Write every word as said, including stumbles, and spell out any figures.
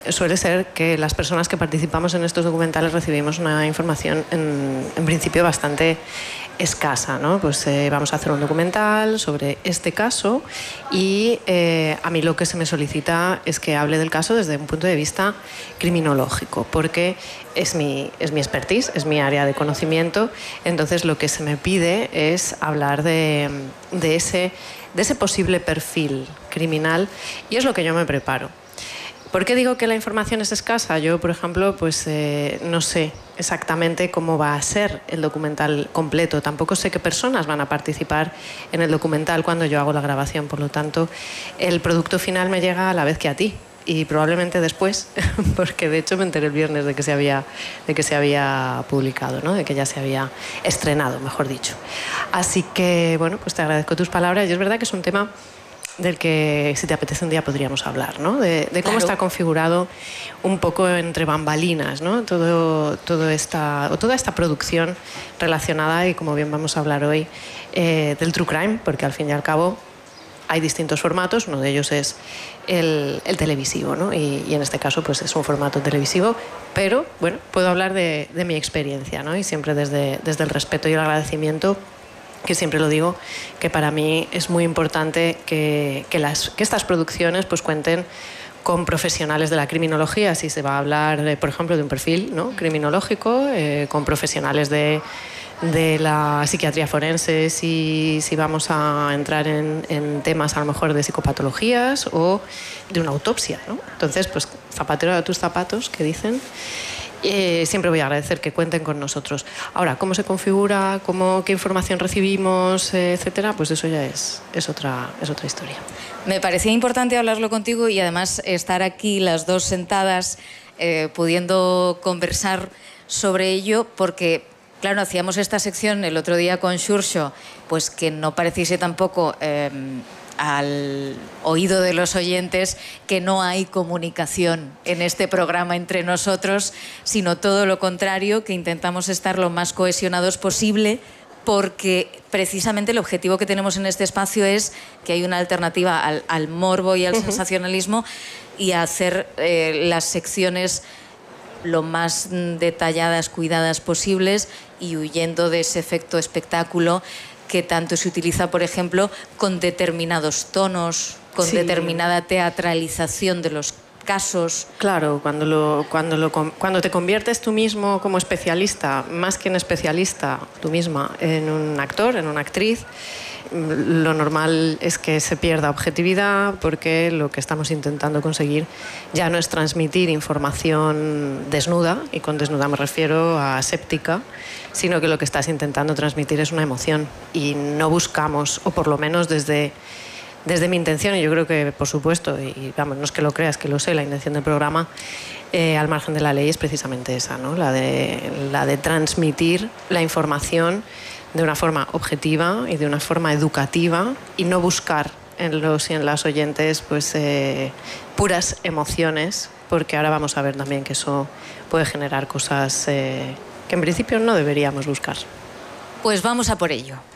Suele ser que las personas que participamos en estos documentales recibimos una información en, en principio bastante escasa, ¿no? Pues eh, vamos a hacer un documental sobre este caso y eh, a mí lo que se me solicita es que hable del caso desde un punto de vista criminológico, porque es mi, es mi expertise, es mi área de conocimiento. Entonces lo que se me pide es hablar de, de, ese, de ese posible perfil criminal y es lo que yo me preparo. ¿Por qué digo que la información es escasa? Yo, por ejemplo, pues eh, no sé exactamente cómo va a ser el documental completo. Tampoco sé qué personas van a participar en el documental cuando yo hago la grabación. Por lo tanto, el producto final me llega a la vez que a ti. Y probablemente después, porque de hecho me enteré el viernes de que se había, de que se había publicado, ¿no? De que ya se había estrenado, mejor dicho. Así que, bueno, pues te agradezco tus palabras. Y es verdad que es un tema del que, si te apetece un día, podríamos hablar, ¿no? De, de cómo claro. está configurado un poco entre bambalinas, ¿no? Todo, todo esta, o toda esta producción relacionada, y como bien vamos a hablar hoy, eh, del true crime, porque al fin y al cabo hay distintos formatos, uno de ellos es el, el televisivo, ¿no? Y, y en este caso pues es un formato televisivo, pero bueno, puedo hablar de, de mi experiencia, ¿no? Y siempre desde, desde el respeto y el agradecimiento, que siempre lo digo, que para mí es muy importante que, que, las, que estas producciones pues cuenten con profesionales de la criminología, si se va a hablar, de, por ejemplo, de un perfil, ¿no? criminológico, eh, con profesionales de, de la psiquiatría forense, si, si vamos a entrar en, en temas a lo mejor de psicopatologías o de una autopsia, ¿no? Entonces, pues zapatero a tus zapatos, que dicen. Eh, siempre voy a agradecer que cuenten con nosotros. Ahora, ¿cómo se configura? Cómo, ¿Qué información recibimos? Eh, etcétera, pues eso ya es, es, otra, es otra historia. Me parecía importante hablarlo contigo y además estar aquí las dos sentadas eh, pudiendo conversar sobre ello, porque claro, hacíamos esta sección el otro día con Xurxo, pues que no pareciese tampoco eh, al oído de los oyentes que no hay comunicación en este programa entre nosotros, sino todo lo contrario, que intentamos estar lo más cohesionados posible, porque precisamente el objetivo que tenemos en este espacio es que hay una alternativa al, al morbo y al uh-huh. sensacionalismo, y a hacer eh, las secciones lo más detalladas, cuidadas posibles, y huyendo de ese efecto espectáculo que tanto se utiliza, por ejemplo, con determinados tonos, con sí. determinada teatralización de los casos. Claro, cuando, lo, cuando, lo, cuando te conviertes tú mismo como especialista, más que en especialista, tú misma, en un actor, en una actriz, lo normal es que se pierda objetividad, porque lo que estamos intentando conseguir ya no es transmitir información desnuda, y con desnuda me refiero a aséptica, sino que lo que estás intentando transmitir es una emoción, y no buscamos, o por lo menos desde, desde mi intención, y yo creo que por supuesto, y vamos, no es que lo creas, que lo sé, la intención del programa, eh, al margen de la ley, es precisamente esa, ¿no? La de, la de transmitir la información de una forma objetiva y de una forma educativa, y no buscar en los y en las oyentes pues eh, puras emociones, porque ahora vamos a ver también que eso puede generar cosas eh, que en principio no deberíamos buscar. Pues vamos a por ello.